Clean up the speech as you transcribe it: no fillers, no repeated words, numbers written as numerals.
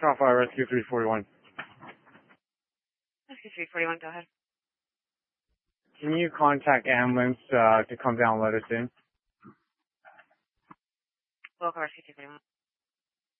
Alpha Rescue 341. Rescue 341, go ahead. Can you contact ambulance to come down and let us in? Welcome, Rescue 231.